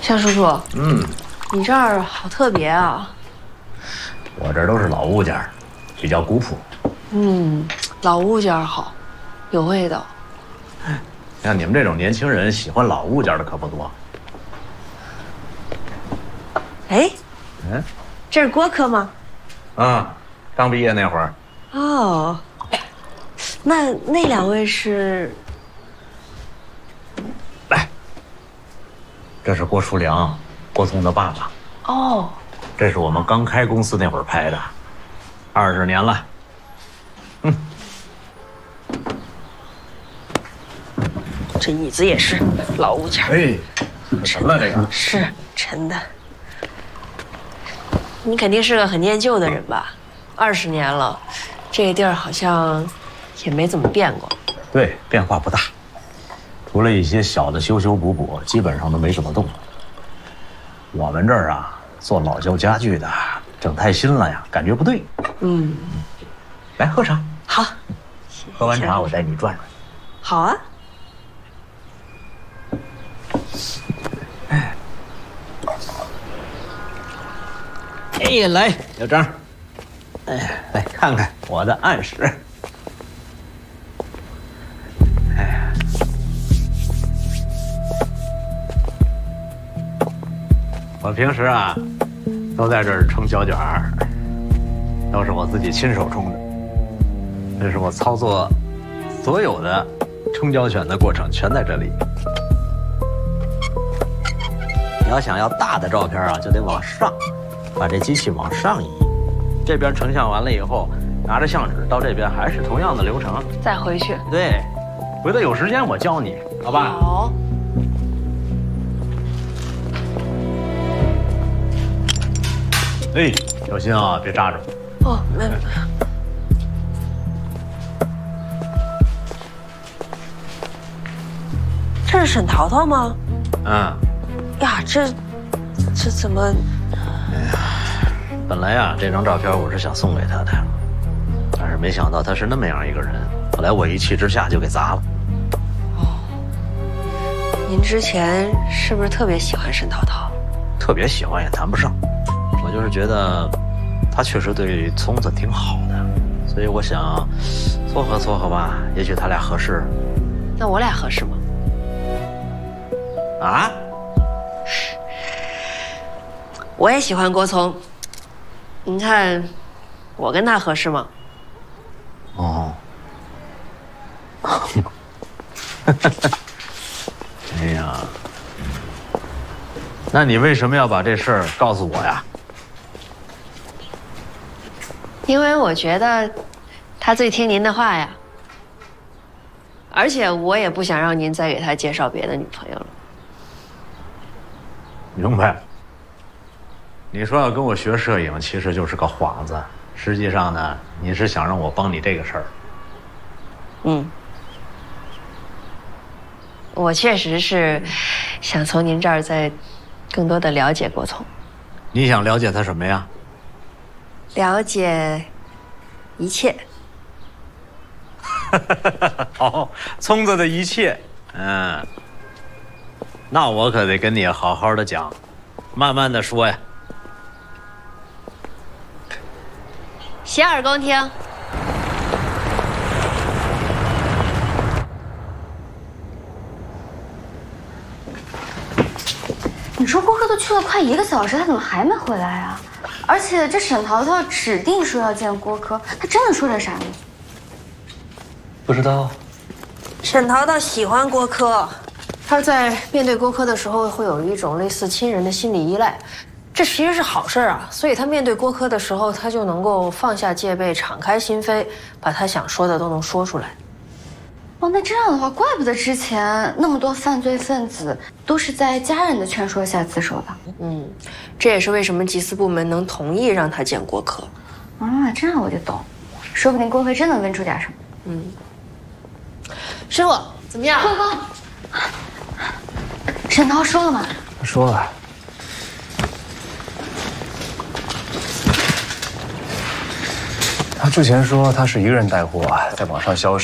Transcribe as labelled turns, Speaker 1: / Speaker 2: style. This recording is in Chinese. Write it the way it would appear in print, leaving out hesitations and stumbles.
Speaker 1: 向叔叔，你这儿好特别啊！
Speaker 2: 我这儿都是老物件，比较古朴。
Speaker 1: 老物件好，有味道。
Speaker 2: 像你们这种年轻人喜欢老物件的可不多。
Speaker 1: 哎，这是郭科吗？
Speaker 2: 刚毕业那会儿。
Speaker 1: 哦，那两位是？
Speaker 2: 来，这是郭书良，郭聪的爸爸。
Speaker 1: 哦，
Speaker 2: 这是我们刚开公司那会儿拍的，20年了。
Speaker 1: 这椅子也是老物件。
Speaker 2: 哎，沉了这个。
Speaker 1: 是沉的。你肯定是个很念旧的人吧？20年了，这个地儿好像也没怎么变过。
Speaker 2: 对，变化不大，除了一些小的修修补补，基本上都没怎么动。我们这儿啊，做老旧家具的，整太新了呀，感觉不对。来喝茶。
Speaker 1: 好，
Speaker 2: 喝完茶我带你转转。
Speaker 1: 好啊。
Speaker 2: 哎，来，小张，来看看我的暗室。我平时啊，都在这儿冲胶卷儿，都是我自己亲手冲的。这是我操作所有的冲胶卷的过程，全在这里。你要想要大的照片啊，就得往上，把这机器往上移。这边成像完了以后，拿着相纸到这边还是同样的流程，
Speaker 1: 再回去。
Speaker 2: 对，回头有时间我教你，好吧？
Speaker 1: 好。
Speaker 2: 哎，小心啊，别扎着。
Speaker 1: 哦，没。这是沈淘淘吗？呀，这怎么？
Speaker 2: 本来啊，这张照片我是想送给他的，但是没想到他是那么样一个人。后来我一气之下就给砸了。
Speaker 1: 您之前是不是特别喜欢沈淘淘？
Speaker 2: 特别喜欢也谈不上，我就是觉得他确实对聪子挺好的，所以我想撮合撮合吧，也许他俩合适。
Speaker 1: 那我俩合适吗？
Speaker 2: 啊？
Speaker 1: 我也喜欢郭聪，您看我跟他合适吗？
Speaker 2: 哦。哎呀，那你为什么要把这事儿告诉我呀？
Speaker 1: 因为我觉得他最听您的话呀，而且我也不想让您再给他介绍别的女朋友了。
Speaker 2: 明白。你说要跟我学摄影，其实就是个幌子。实际上呢，你是想让我帮你这个事儿。
Speaker 1: 我确实是想从您这儿再更多的了解郭聪。
Speaker 2: 你想了解他什么呀？
Speaker 1: 了解一切。
Speaker 2: 好，聪子的一切。那我可得跟你好好的讲，慢慢的说呀。
Speaker 1: 洗耳恭听。
Speaker 3: 你说郭科都去了快1个小时，他怎么还没回来啊？而且这沈淘淘指定说要见郭科，他真的说这啥呢？
Speaker 4: 不知道。
Speaker 1: 沈淘淘喜欢郭科，他在面对郭科的时候会有一种类似亲人的心理依赖，这其实是好事啊。所以他面对郭科的时候，他就能够放下戒备，敞开心扉，把他想说的都能说出来。
Speaker 3: 哦，那这样的话，怪不得之前那么多犯罪分子都是在家人的劝说下自首的。
Speaker 1: 这也是为什么缉私部门能同意让他见郭科。
Speaker 3: 啊，这样我就懂，说不定郭科真能问出点什么。
Speaker 1: 师傅怎么样？
Speaker 3: 郭哥，沈涛说了吗？
Speaker 4: 他说了。他之前说他是一个人带货，在网上销售。